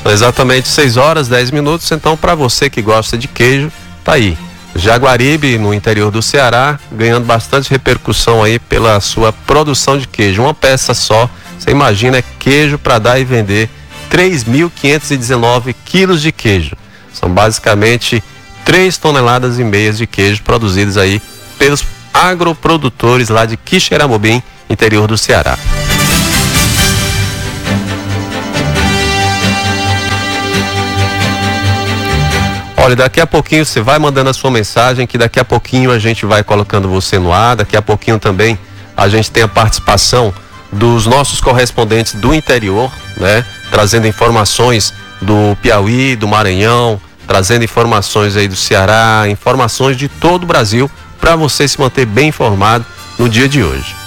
São exatamente 6 horas, 10 minutos, então para você que gosta de queijo, tá aí. Jaguaribe, no interior do Ceará, ganhando bastante repercussão aí pela sua produção de queijo. Uma peça só, você imagina, é queijo para dar e vender 3.519 quilos de queijo. São basicamente 3,5 toneladas de queijo produzidos aí pelos agroprodutores lá de Quixeramobim, interior do Ceará. Olha, daqui a pouquinho você vai mandando a sua mensagem, que daqui a pouquinho a gente vai colocando você no ar. Daqui a pouquinho também a gente tem a participação dos nossos correspondentes do interior, né? Trazendo informações do Piauí, do Maranhão, trazendo informações aí do Ceará, informações de todo o Brasil, para você se manter bem informado no dia de hoje.